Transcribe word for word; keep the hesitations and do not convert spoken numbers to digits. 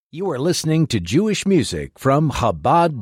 You are listening to Jewish music from Chabad